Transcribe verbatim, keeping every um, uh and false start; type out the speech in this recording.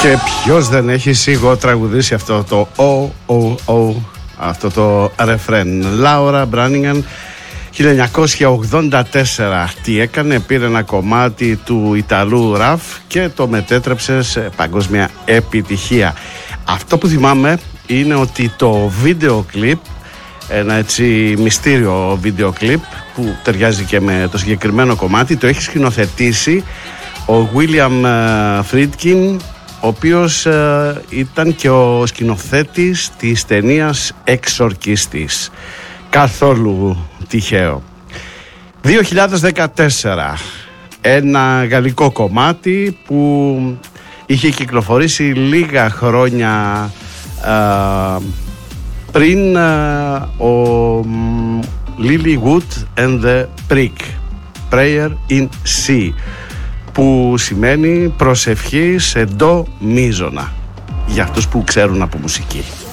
Και ποιος δεν έχει σίγουρα τραγουδήσει αυτό το «Ο, ο, ο», αυτό το ρεφρέν. Λάουρα Μπράνιγαν, χίλια εννιακόσια ογδόντα τέσσερα. Τι έκανε? Πήρε ένα κομμάτι του Ιταλού ραφ και το μετέτρεψε σε παγκόσμια επιτυχία. Αυτό που θυμάμαι είναι ότι το βίντεο κλιπ, ένα έτσι μυστήριο βίντεο κλιπ που ταιριάζει και με το συγκεκριμένο κομμάτι, το έχει σκηνοθετήσει ο William Friedkin, ο οποίος ε, ήταν και ο σκηνοθέτης της ταινίας Εξορκίστης. Καθόλου τυχαίο. δύο χιλιάδες δεκατέσσερα, ένα γαλλικό κομμάτι που είχε κυκλοφορήσει λίγα χρόνια ε, πριν ε, ο Lilywood and the Prick, Prayer in C, που σημαίνει προσευχή σε ντο μίζωνα, για αυτούς που ξέρουν από μουσική.